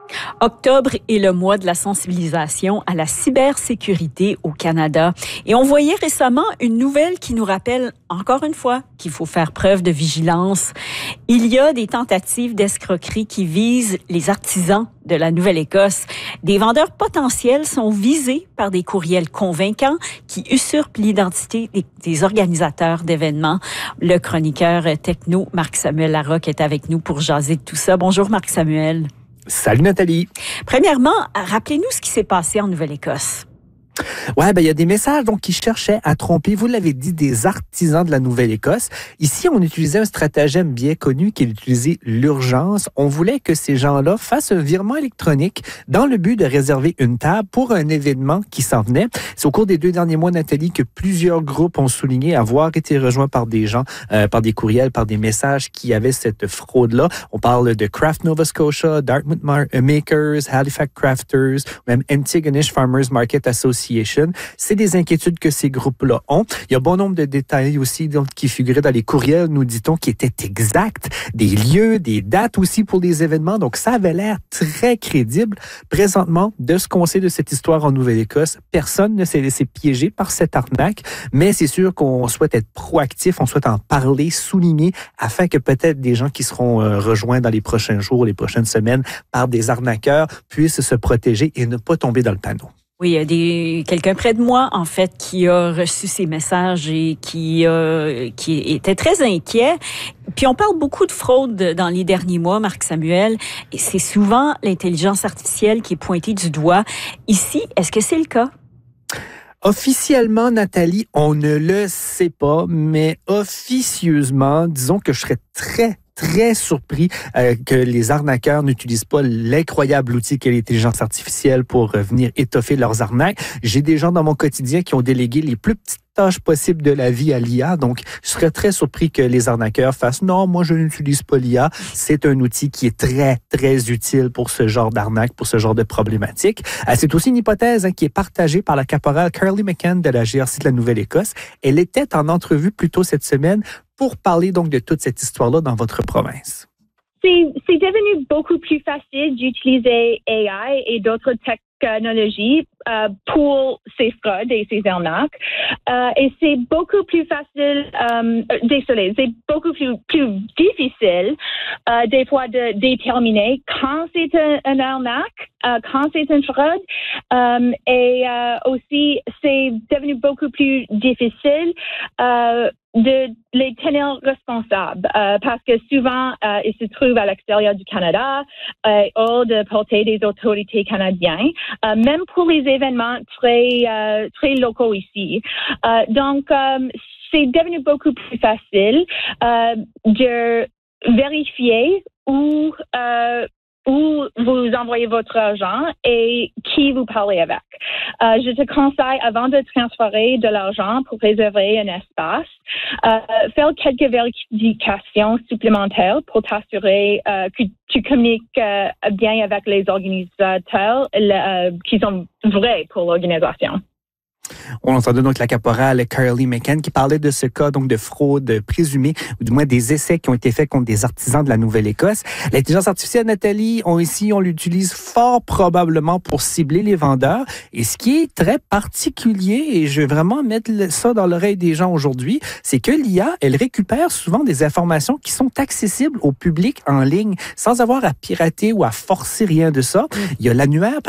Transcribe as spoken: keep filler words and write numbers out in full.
Octobre est le mois de la sensibilisation à la cybersécurité au Canada. Et on voyait récemment une nouvelle qui nous rappelle encore une fois qu'il faut faire preuve de vigilance. Il y a des tentatives d'escroquerie qui visent les artisans de la Nouvelle-Écosse. Des vendeurs potentiels sont visés par des courriels convaincants qui usurpent l'identité des, des organisateurs d'événements. Le chroniqueur techno Marc-Samuel Larocque est avec nous pour jaser de tout ça. Bonjour Marc-Samuel. Salut Nathalie. Premièrement, rappelez-nous ce qui s'est passé en Nouvelle-Écosse. Ouais, ben il y a des messages donc qui cherchaient à tromper, vous l'avez dit, des artisans de la Nouvelle-Écosse. Ici, on utilisait un stratagème bien connu qui est d'utiliser l'urgence. On voulait que ces gens-là fassent un virement électronique dans le but de réserver une table pour un événement qui s'en venait. C'est au cours des deux derniers mois, Nathalie, que plusieurs groupes ont souligné avoir été rejoints par des gens, euh, par des courriels, par des messages qui avaient cette fraude-là. On parle de Craft Nova Scotia, Dartmouth Makers, Halifax Crafters, même Antigonish Farmers Market Association. C'est des inquiétudes que ces groupes-là ont. Il y a bon nombre de détails aussi donc, qui figuraient dans les courriels, nous dit-on, qui étaient exacts, des lieux, des dates aussi pour les événements. Donc, ça avait l'air très crédible. Présentement, de ce qu'on sait de cette histoire en Nouvelle-Écosse, personne ne s'est laissé piéger par cette arnaque, mais c'est sûr qu'on souhaite être proactif, on souhaite en parler, souligner, afin que peut-être des gens qui seront euh, rejoints dans les prochains jours, les prochaines semaines par des arnaqueurs puissent se protéger et ne pas tomber dans le panneau. Oui, il y a des, quelqu'un près de moi, en fait, qui a reçu ces messages et qui, euh, qui était très inquiet. Puis on parle beaucoup de fraude dans les derniers mois, Marc-Samuel, et c'est souvent l'intelligence artificielle qui est pointée du doigt. Ici, est-ce que c'est le cas? Officiellement, Nathalie, on ne le sait pas, mais officieusement, disons que je serais très très surpris euh, que les arnaqueurs n'utilisent pas l'incroyable outil qu'est l'intelligence artificielle pour euh, venir étoffer leurs arnaques. J'ai des gens dans mon quotidien qui ont délégué les plus petites tâches possibles de la vie à l'I A, donc je serais très surpris que les arnaqueurs fassent « Non, moi je n'utilise pas l'I A ». C'est un outil qui est très, très utile pour ce genre d'arnaque, pour ce genre de problématique. Euh, c'est aussi une hypothèse hein, qui est partagée par la caporale Carly McCann de la G R C de la Nouvelle-Écosse. Elle était en entrevue plus tôt cette semaine pour parler donc de toute cette histoire-là dans votre province. C'est, c'est devenu beaucoup plus facile d'utiliser A I et d'autres technologies euh, pour ces fraudes et ces arnaques. Euh, et c'est beaucoup plus facile, euh, désolé, c'est beaucoup plus, plus difficile euh, des fois de déterminer quand c'est un, un arnaque, euh, quand c'est une fraude. Euh, et euh, aussi, c'est devenu beaucoup plus difficile euh, de les tenir responsables euh, parce que souvent, euh, ils se trouvent à l'extérieur du Canada, euh, hors de portée des autorités canadiennes, euh, même pour les événements très, euh, très locaux ici. Euh, donc, euh, c'est devenu beaucoup plus facile euh, de vérifier où euh, où vous envoyez votre argent et qui vous parlez avec. Euh, je te conseille, avant de transférer de l'argent pour réserver un espace, euh, faire quelques vérifications supplémentaires pour t'assurer euh, que tu communiques euh, bien avec les organisateurs euh, qui sont vrais pour l'organisation. On entendait donc la caporale Carly McCann qui parlait de ce cas donc de fraude présumée, ou du moins des essais qui ont été faits contre des artisans de la Nouvelle-Écosse. L'intelligence artificielle, Nathalie, on, ici, on l'utilise fort probablement pour cibler les vendeurs. Et ce qui est très particulier, et je vais vraiment mettre ça dans l'oreille des gens aujourd'hui, c'est que l'I A, elle récupère souvent des informations qui sont accessibles au public en ligne sans avoir à pirater ou à forcer rien de ça. Il y a l'annuaire,